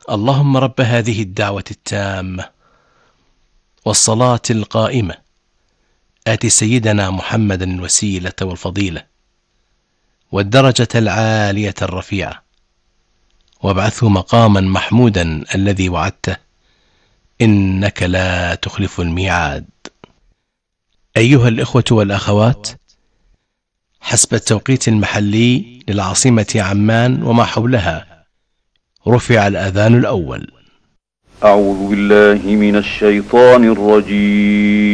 اللهم رب هذه الدعوة التامة والصلاة القائمة آت سيدنا محمدا الوسيلة والفضيلة والدرجة العالية الرفيعة وابعثه مقاما محمودا الذي وعدته إنك لا تخلف الميعاد. أيها الإخوة والأخوات، حسب التوقيت المحلي للعاصمة عمان وما حولها رفع الأذان الأول. أعوذ بالله من الشيطان الرجيم.